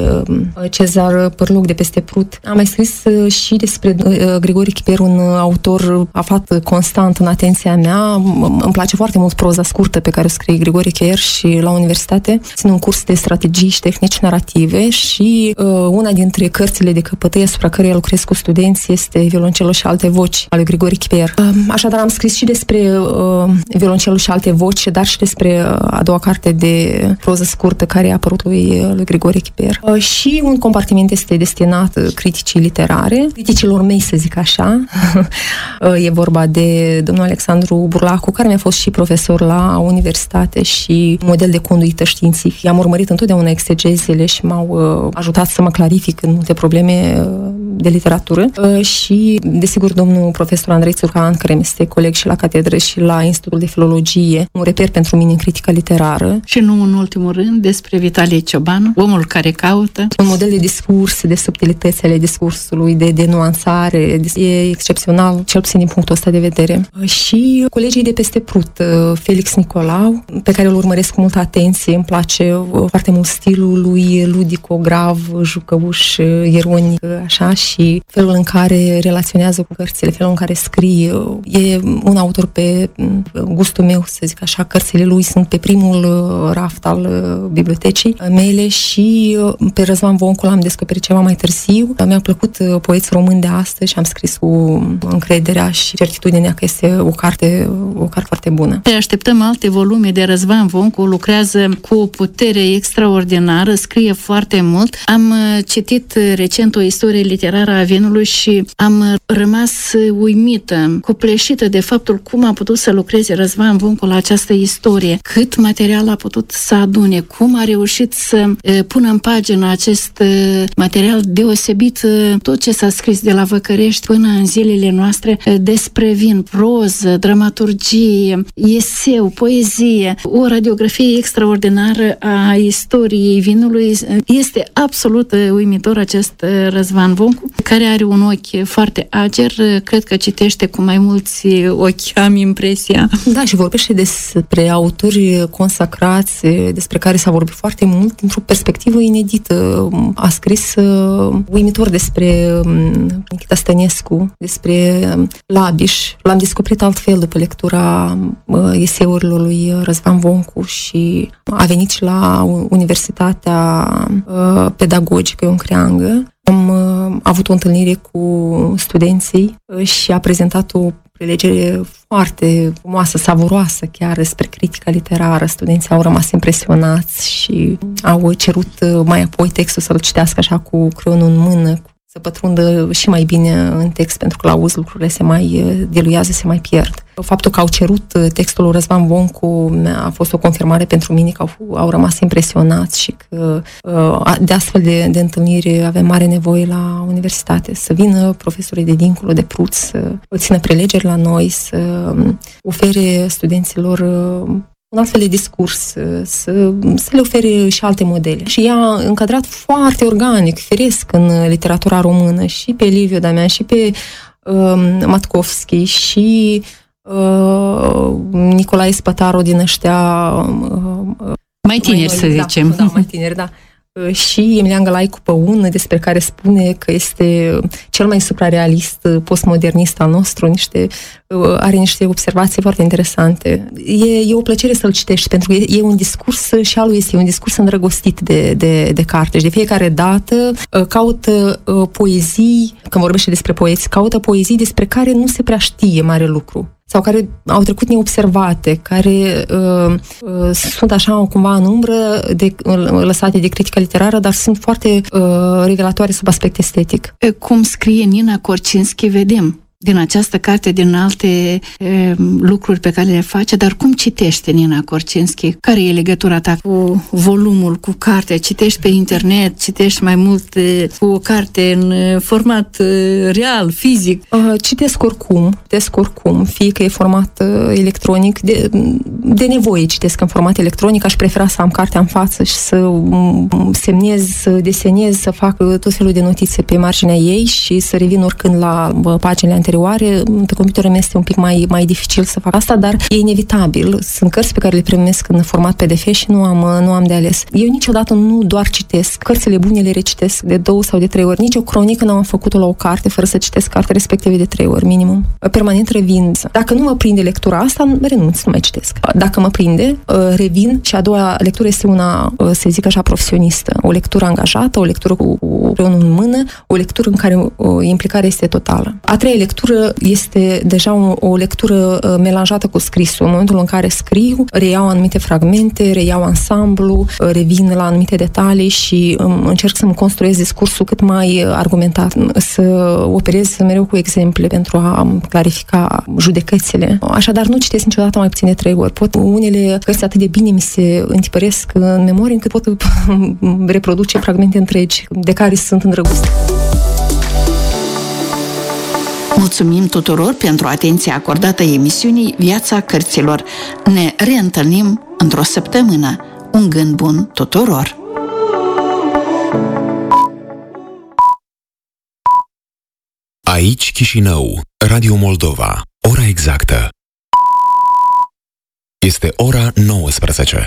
Cezar Pârluc de peste Prut. Am mai scris și despre Grigore Chiper, un autor aflat constant în atenția mea. Îmi place foarte mult proza scurtă pe care o scrie Grigore Chiper și la universitate țin un curs de strategii și tehnici narrative și una dintre cărțile de căpătăie asupra căreia lucrez cu studenți este Violoncelul și alte voci ale Grigore Chiper. Așadar am scris și despre Violoncelul și alte voci, dar și despre a doua carte de proză scurtă care a apărut lui Grigore Chiper. Și un compartiment este destinat criticii literare, criticilor mei, să zic așa. E vorba de domnul Alexandru Burlacu, care mi-a fost și profesor la universitate și model de conduită științific. Am urmărit întotdeauna exegezele și m-au ajutat să mă clarific în multe probleme de literatură. Și, desigur, domnul profesor Andrei Țurcan, care mi este coleg și la catedră și la Institutul de Filologie, un reper pentru mine în critica literară. Și nu în ultimul rând despre Vitalie Ciobanu, omul care caută. Un model de discurs, de subtilități ale discursului, de nuanțare, e excepțional, cel puțin din punctul ăsta de vedere. Și colegii de peste Prut, Felix Nicolau, pe care îl urmăresc cu multă atenție, îmi place foarte mult stilul lui ludico, grav, jucăuș, ironic, așa, și felul în care relaționează cu cărțile, felul în care scrie. E un autor pe gustul meu, să zic așa. Cărțile lui sunt pe primul raft al bibliotecii mele și pe Răzvan Voncu l-am descoperit ceva mai târziu. Mi-a plăcut poeți români de astăzi și am scris cu încrederea și certitudinea că este o carte foarte bună. Te așteptăm alte volume de Răzvan Voncu, lucrează cu o putere extraordinară, scrie foarte mult. Am citit recent o istorie literară a vinului și am rămas uimită, copleșită de faptul cum a putut să lucreze Răzvan Voncu la această istorie, cât material a putut să adune, cum a reușit să pună în pagină acest material deosebit, tot ce s-a scris de la Văcărești până în zilele noastre despre vin, proză, dramaturgie, eseu, poezie, o radiografie extraordinară a istoriei vinului. Este absolut uimitor acest Răzvan Voncu, care are un ochi foarte ager, cred că citește cu mai mulți ochi, am impresia. Da, și vorbește despre autori consacrați, despre care s-a vorbit foarte mult, într-o perspectivă inedită. A scris uimitor despre Nichita Stănescu, despre Labiș. L-am descoperit altfel după lectura eseurilor lui Răzvan Voncu și a venit și la Universitatea Pedagogică Ion Creangă. Am avut o întâlnire cu studenții și a prezentat o prelegere foarte frumoasă, savuroasă chiar despre critica literară. Studenții au rămas impresionați și au cerut mai apoi textul să-l citească așa cu creionul în mână, să pătrundă și mai bine în text, pentru că la auz lucrurile se mai diluează, se mai pierd. Faptul că au cerut textul lui Răzvan Voncu a fost o confirmare pentru mine că au rămas impresionați și că de astfel de întâlniri avem mare nevoie la universitate. Să vină profesorii de dincolo de Prut, să țină prelegeri la noi, să ofere studenților un altfel de discurs, să le ofere și alte modele. Și ea a încadrat foarte organic, firesc în literatura română, și pe Liviu Damian, și pe Matkovski, și Nicolae Spătaru din ăștia mai tineri, să zicem. Da, mai tineri, da. Și Emilian Gălaicu Păun, despre care spune că este cel mai suprarealist postmodernist al nostru, are niște observații foarte interesante. E o plăcere să-l citești, pentru că e un discurs, și al lui este un discurs îndrăgostit de carte. Și de fiecare dată caută poezii, când vorbește despre poeți, caută poezii despre care nu se prea știe mare lucru, sau care au trecut neobservate, care sunt așa cumva în umbră, lăsate de critică literară, dar sunt foarte revelatoare sub aspect estetic. Cum scrie Nina Korczynski, vedem din această carte, din alte lucruri pe care le face, dar cum citește Nina Korczynski? Care e legătura ta cu volumul, cu cartea? Citești pe internet, citești mai mult cu o carte în format real, fizic? Citesc oricum, fie că e format electronic, de nevoie citesc în format electronic, aș prefera să am cartea în față și să semnez, să desenez, să fac tot felul de notițe pe marginea ei și să revin oricând la paginile anterioare. Pe computerul meu este un pic mai dificil să fac asta, dar e inevitabil. Sunt cărți pe care le primesc în format PDF și nu am de ales. Eu niciodată nu doar citesc. Cărțile bune le recitesc de 2 sau de 3 ori. Nici o cronică nu am făcut-o la o carte fără să citesc cartea respective de 3 ori minimum. Permanent revin. Dacă nu mă prinde lectura asta, renunț, nu mai citesc. Dacă mă prinde, revin și a doua lectură este una, să zic așa, profesionistă. O lectură angajată, o lectură cu creionul în mână, o lectură în care implicarea este totală. A treia lectură este deja o lectură melanjată cu scrisul. În momentul în care scriu, reiau anumite fragmente, reiau ansamblu, revin la anumite detalii și încerc să-mi construiesc discursul cât mai argumentat, să operez mereu cu exemple pentru a clarifica judecățile. Așadar, nu citesc niciodată mai puțin de 3 ori. Unele cărți atât de bine mi se întipăresc în memorie încât pot reproduce fragmente întregi de care sunt îndrăgostit. Mulțumim tuturor pentru atenția acordată emisiunii Viața Cărților. Ne reîntâlnim într-o săptămână. Un gând bun tuturor! Aici Chișinău, Radio Moldova. Ora exactă este ora 19.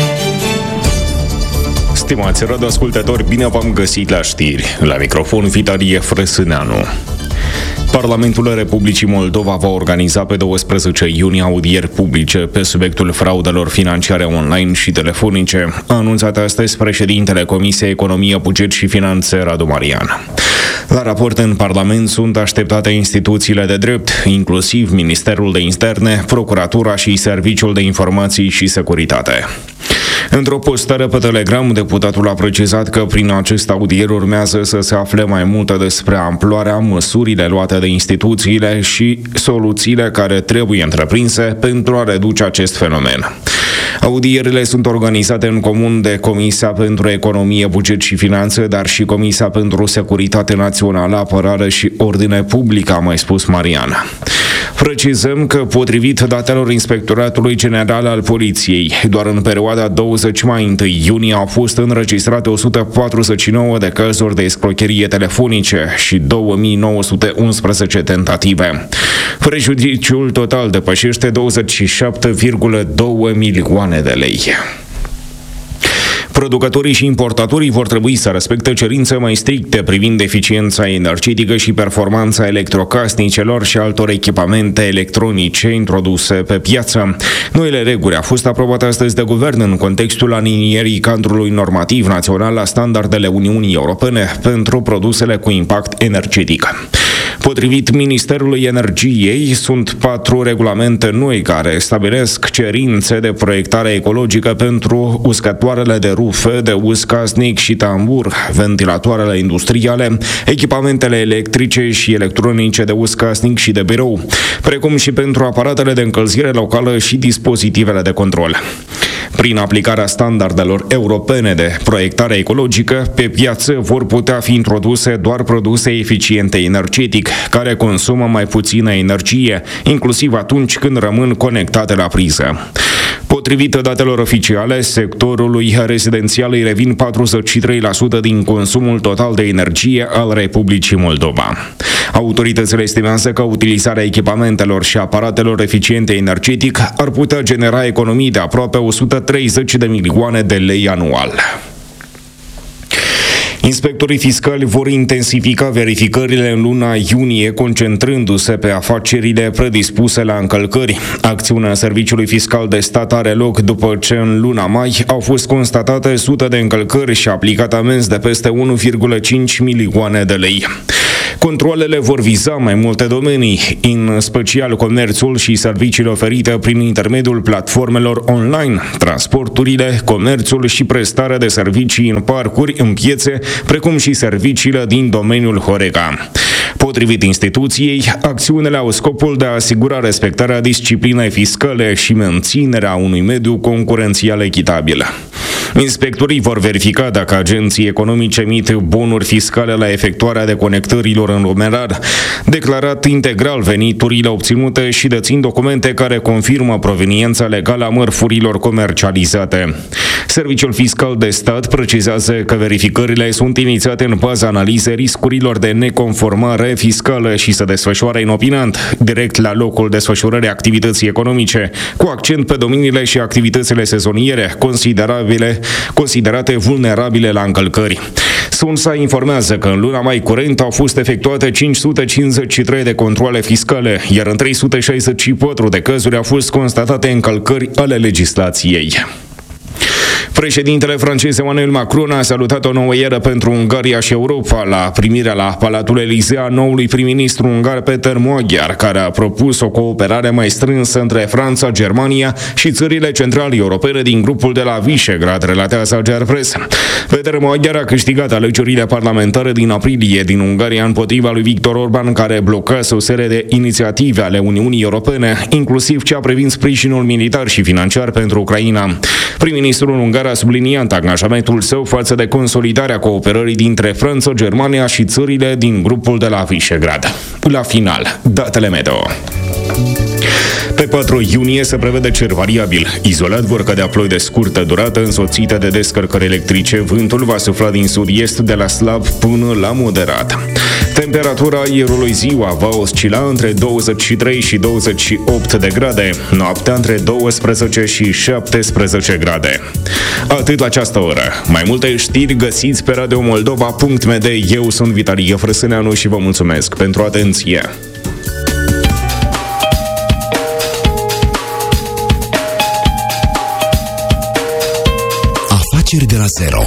Stimați radioascultători, bine v-am găsit la știri. La microfon Vitalie Frăsâneanu. Parlamentul Republicii Moldova va organiza pe 12 iunie audieri publice pe subiectul fraudelor financiare online și telefonice, a anunțat astăzi președintele Comisiei Economie, Buget și Finanțe, Radu Marian. La raport în Parlament sunt așteptate instituțiile de drept, inclusiv Ministerul de Interne, Procuratura și Serviciul de Informații și Securitate. Într-o postare pe Telegram, deputatul a precizat că prin acest audier urmează să se afle mai multe despre amploarea, măsurile luate de instituțiile și soluțiile care trebuie întreprinse pentru a reduce acest fenomen. Audierile sunt organizate în comun de Comisia pentru Economie, Buget și Finanțe, dar și Comisia pentru Securitate Națională, Apărare și Ordine Publică, a mai spus Marian. Precizăm că, potrivit datelor Inspectoratului General al Poliției, doar în perioada 20 mai 1 iunie au fost înregistrate 149 de cazuri de escrocherie telefonice și 2911 tentative. Prejudiciul total depășește 27,2 milioane de lei. Producătorii și importatorii vor trebui să respecte cerințe mai stricte privind eficiența energetică și performanța electrocasnicelor și altor echipamente electronice introduse pe piață. Noile reguli au fost aprobate astăzi de guvern în contextul alinierii cadrului normativ național la standardele Uniunii Europene pentru produsele cu impact energetic. Potrivit Ministerului Energiei, sunt 4 regulamente noi care stabilesc cerințe de proiectare ecologică pentru uscătoarele de rufe de uz casnic și tambur, ventilatoarele industriale, echipamentele electrice și electronice de uz casnic și de birou, precum și pentru aparatele de încălzire locală și dispozitivele de control. Prin aplicarea standardelor europene de proiectare ecologică, pe piață vor putea fi introduse doar produse eficiente energetic, care consumă mai puțină energie, inclusiv atunci când rămân conectate la priză. Potrivit datelor oficiale, sectorului rezidențial îi revin 43% din consumul total de energie al Republicii Moldova. Autoritățile estimează că utilizarea echipamentelor și aparatelor eficiente energetic ar putea genera economii de aproape 130 de milioane de lei anual. Inspectorii fiscali vor intensifica verificările în luna iunie, concentrându-se pe afacerile predispuse la încălcări. Acțiunea Serviciului Fiscal de Stat are loc după ce în luna mai au fost constatate sute de încălcări și aplicate amenzi de peste 1,5 milioane de lei. Controalele vor viza mai multe domenii, în special comerțul și serviciile oferite prin intermediul platformelor online, transporturile, comerțul și prestarea de servicii în parcuri, în piețe, precum și serviciile din domeniul Horeca. Potrivit instituției, acțiunile au scopul de a asigura respectarea disciplinei fiscale și menținerea unui mediu concurențial echitabil. Inspectorii vor verifica dacă agenții economici emit bonuri fiscale la efectuarea deconectărilor în numerar, declarat integral veniturile obținute și dețin documente care confirmă proveniența legală a mărfurilor comercializate. Serviciul Fiscal de Stat precizează că verificările sunt inițiate în baza analizei riscurilor de neconformare fiscală și se desfășoară inopinant, direct la locul desfășurării activității economice, cu accent pe domeniile și activitățile sezoniere considerate vulnerabile la încălcări. Sunsa informează că în luna mai curent au fost efectuate 553 de controale fiscale, iar în 364 de cazuri au fost constatate încălcări ale legislației. Președintele francez Emmanuel Macron a salutat o nouă eră pentru Ungaria și Europa la primirea la Palatul Elysee a noului prim-ministru ungar Peter Magyar, care a propus o cooperare mai strânsă între Franța, Germania și țările centrale europene din grupul de la Visegrad, relatează Ager Press. Peter Magyar a câștigat alegerile parlamentare din aprilie din Ungaria împotriva lui Viktor Orban, care blocase o serie de inițiative ale Uniunii Europene, inclusiv cea privind sprijinul militar și financiar pentru Ucraina. Prim-ministrul ungar a subliniat angajamentul său față de consolidarea cooperării dintre Franța, Germania și țările din grupul de la Visegrad. La final, datele meteo. Pe 4 iunie se prevede cer variabil. Izolat vor cădea ploi de scurtă durată însoțite de descărcări electrice. Vântul va sufla din sud-est de la slab până la moderat. Temperatura aerului ziua va oscila între 23 și 28 de grade, noaptea între 12 și 17 grade. Atât la această oră. Mai multe știri găsiți pe radiomoldova.md. Eu sunt Vitalie Frăsâneanu și vă mulțumesc pentru atenție. Afaceri de la zero.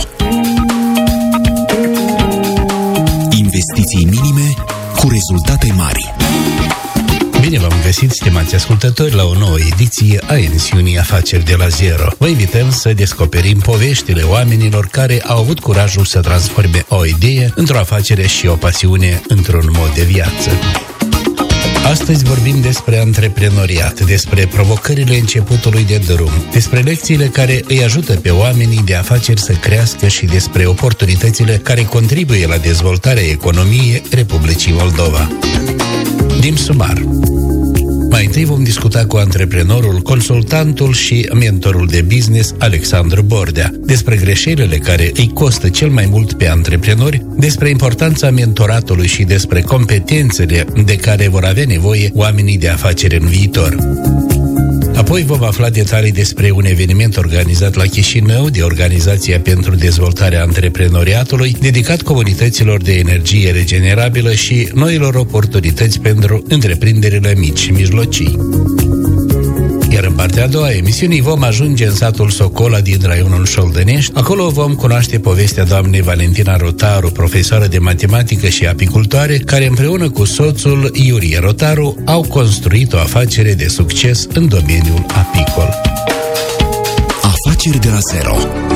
Investiții minime cu rezultate mari. Bine v-am găsit, stimați ascultători, la o nouă ediție a emisiunii Afaceri de la Zero. Vă invităm să descoperim poveștile oamenilor care au avut curajul să transforme o idee într-o afacere și o pasiune într-un mod de viață. Astăzi vorbim despre antreprenoriat, despre provocările începutului de drum, despre lecțiile care îi ajută pe oamenii de afaceri să crească și despre oportunitățile care contribuie la dezvoltarea economiei Republicii Moldova. Din sumar. Mai întâi vom discuta cu antreprenorul, consultantul și mentorul de business Alexandru Bordea despre greșelile care îi costă cel mai mult pe antreprenori, despre importanța mentoratului și despre competențele de care vor avea nevoie oamenii de afaceri în viitor. Apoi vom afla detalii despre un eveniment organizat la Chișinău de Organizația pentru Dezvoltarea Antreprenoriatului, dedicat comunităților de energie regenerabilă și noilor oportunități pentru întreprinderile mici și mijlocii. Iar în partea a doua a emisiunii vom ajunge în satul Socola din raionul Șoldănești. Acolo vom cunoaște povestea doamnei Valentina Rotaru, profesoară de matematică și apicultoare, care împreună cu soțul Iurie Rotaru au construit o afacere de succes în domeniul apicol. Afaceri de la zero.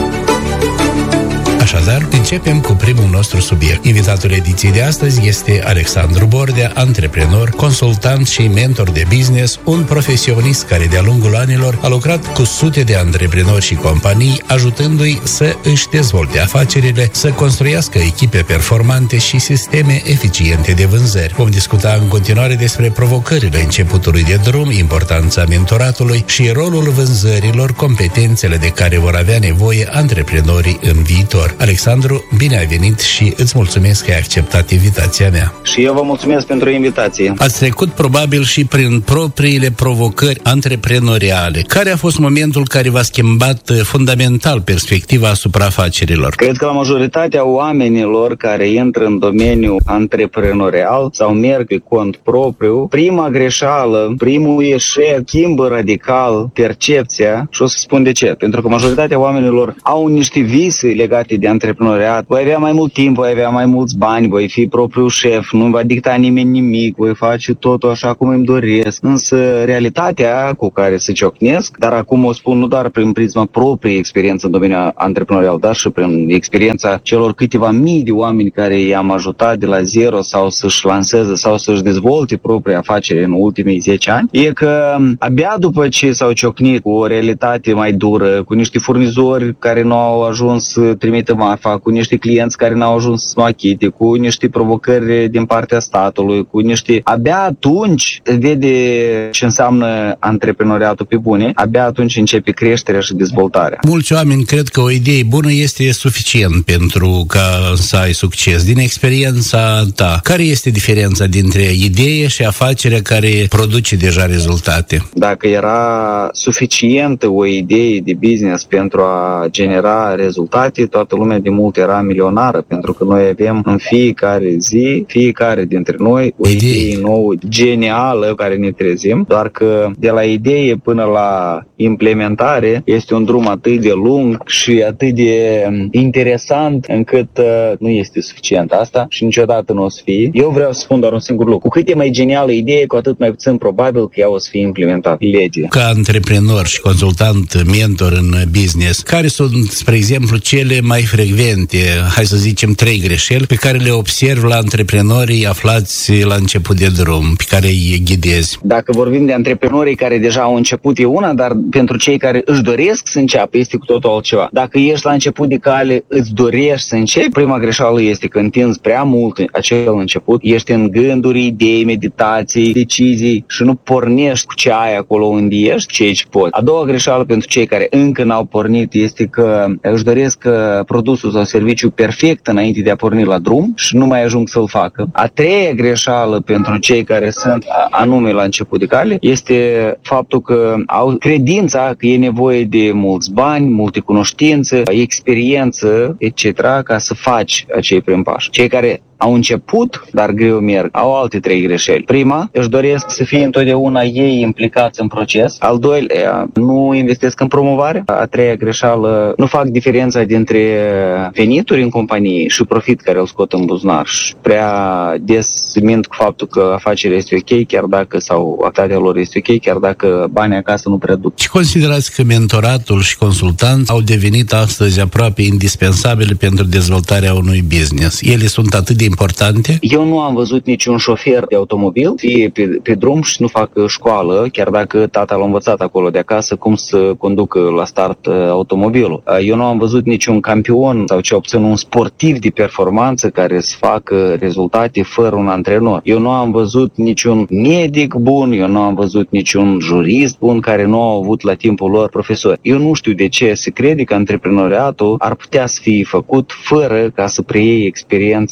Așadar, începem cu primul nostru subiect. Invitatul ediției de astăzi este Alexandru Bordea, antreprenor, consultant și mentor de business, un profesionist care de-a lungul anilor a lucrat cu sute de antreprenori și companii, ajutându-i să își dezvolte afacerile, să construiască echipe performante și sisteme eficiente de vânzări. Vom discuta în continuare despre provocările începutului de drum, importanța mentoratului și rolul vânzărilor, competențele de care vor avea nevoie antreprenorii în viitor. Alexandru, bine ai venit și îți mulțumesc că ai acceptat invitația mea. Și eu vă mulțumesc pentru invitație. Ați trecut probabil și prin propriile provocări antreprenoriale. Care a fost momentul care v-a schimbat fundamental perspectiva asupra afacerilor? Cred că la majoritatea oamenilor care intră în domeniul antreprenorial sau merg pe cont propriu, prima greșeală, primul eșec schimbă radical percepția și o să spun de ce. Pentru că majoritatea oamenilor au niște vise legate de antreprenoriat. Voi avea mai mult timp, voi avea mai mulți bani, voi fi propriul șef, nu va dicta nimeni nimic, voi face totul așa cum îmi doresc. Însă realitatea cu care se ciocnesc, dar acum o spun nu doar prin prisma propriei experiență în domeniul antreprenorial, dar și prin experiența celor câteva mii de oameni care i-am ajutat de la zero sau să-și lanseze sau să-și dezvolte propria afacere în ultimii 10 ani, e că abia după ce s-au ciocnit cu o realitate mai dură, cu niște furnizori care nu au ajuns să trimită marfa, cu niște clienți care n-au ajuns să mă achite, cu niște provocări din partea statului, cu niște... Abia atunci vede ce înseamnă antreprenoriatul pe bune, abia atunci începe creșterea și dezvoltarea. Mulți oameni cred că o idee bună este suficient pentru ca să ai succes. Din experiența ta, care este diferența dintre idee și afacerea care produce deja rezultate? Dacă era suficientă o idee de business pentru a genera rezultate, toată lumea de mult era milionară, pentru că noi avem în fiecare zi, fiecare dintre noi, o idee nouă, genială, care ne trezim, doar că de la idee până la implementare este un drum atât de lung și atât de interesant încât nu este suficient asta și niciodată nu o să fie. Eu vreau să spun doar un singur lucru. Cu cât e mai genială idee, cu atât mai puțin probabil că ea o să fie implementată. Lege. Ca antreprenor și consultant, mentor în business, care sunt, spre exemplu, cele mai frecvente, hai să zicem 3 greșeli, pe care le observ la antreprenorii aflați la început de drum, pe care îi ghidezi? Dacă vorbim de antreprenorii care deja au început e una, dar pentru cei care își doresc să înceapă este cu totul altceva. Dacă ești la început de cale, îți dorești să începi, prima greșeală este că întinzi prea mult acel început, ești în gânduri, idei, meditații, decizii și nu pornești cu ce ai acolo unde ești, ce aici poți. A doua greșeală pentru cei care încă n-au pornit este că își doresc produsul sau serviciu perfect înainte de a porni la drum și nu mai ajung să-l facă. A treia greșeală pentru cei care sunt anume la început de cale este faptul că au credința că e nevoie de mulți bani, multe cunoștințe, experiență, etc. ca să faci acei prim pași. Cei care au început, dar greu merg, au alte 3 greșeli. Prima, își doresc să fie întotdeauna ei implicați în proces. Al doilea, nu investesc în promovare. A treia greșeală, nu fac diferența dintre venituri în companie și profit care îl scot în buzunar. Și prea des mint cu faptul că afacerea este ok, chiar dacă, sau activitatea lor este ok, chiar dacă banii acasă nu prea duc. Și considerați că mentoratul și consultanți au devenit astăzi aproape indispensabile pentru dezvoltarea unui business? Ele sunt atât de importante? Eu nu am văzut niciun șofer de automobil fie pe drum și nu fac școală, chiar dacă tata l-a învățat acolo de acasă cum să conducă la start automobilul. Eu nu am văzut niciun campion sau ce obțin un sportiv de performanță care să facă rezultate fără un antrenor. Eu nu am văzut niciun medic bun, eu nu am văzut niciun jurist bun care nu au avut la timpul lor profesori. Eu nu știu de ce se crede că antreprenoriatul ar putea să fie făcut fără ca să preiei experiența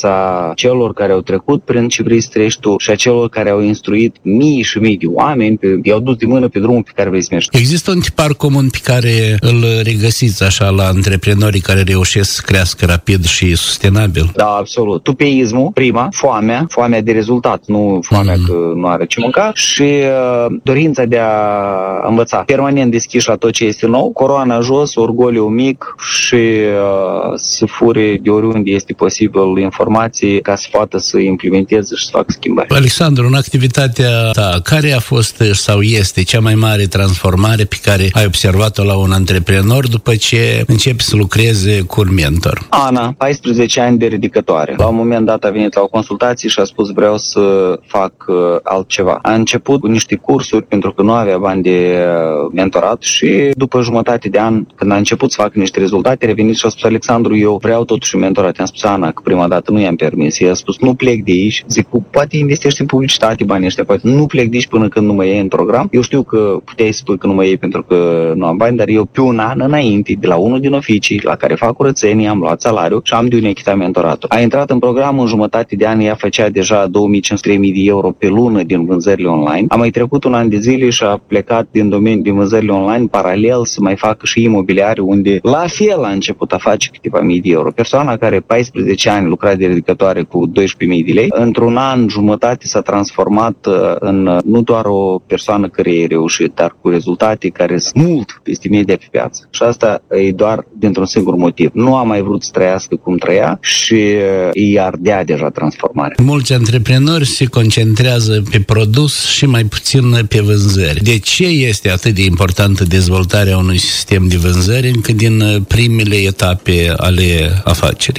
celor care au trecut prin ce vrei să treci tu și a celor care au instruit mii și mii de oameni, i-au dus de mână pe drumul pe care vrei să mergi. Există un tipar comun pe care îl regăsiți așa la antreprenorii care reușesc să crească rapid și sustenabil? Da, absolut. Tupeismul, prima, foamea de rezultat, nu foamea că nu are ce mânca, și dorința de a învăța. Permanent deschiși la tot ce este nou, coroana jos, orgoliu mic și să fure de oriunde este posibil informații ca să poată să implementeze și să facă schimbări. Alexandru, în activitatea ta, care a fost sau este cea mai mare transformare pe care ai observat-o la un antreprenor după ce începi să lucreze cu un mentor? Ana, 14 ani de ridicătoare. La un moment dat a venit la o consultație și a spus vreau să fac altceva. A început cu niște cursuri pentru că nu avea bani de mentorat și după jumătate de an, când a început să facă niște rezultate, a revenit și a spus Alexandru, eu vreau totuși mentorat. I-am spus Ana că prima dată nu i-am permis. I-a spus nu plec de aici. Zic, poate investești în publicitate banii ăștia, poate nu plec de aici până când nu mă iei în program. Eu știu că puteai spui că nu mă iei pentru că nu am bani, dar eu pe un an înainte, de la unul din oficii la care fac curățenie, am luat salariu și am de un echitat mentoratul. A intrat în program în jumătate de an, ea făcea deja 2500-3000 de euro pe lună din vânzările online. A mai trecut un an de zile și a plecat din domeniul din vânzările online paralel să mai facă și imobiliare, unde la fel a început a face câteva mii de euro. Persoana care 14 ani lucra de ridicătoare cu 12.000 de lei, într-un an jumătate s-a transformat în nu doar o persoană care e reușit, dar cu rezultate care sunt mult peste media pe piață. Și asta e doar dintr-un singur motiv. Nu a mai vrut să trăiască cum trăia și îi ardea deja transformarea. Mulți antreprenori se concentrează pe produs și mai puțin pe vânzări. De ce este atât de importantă dezvoltarea unui sistem de vânzări încă din primele etape ale afacerii?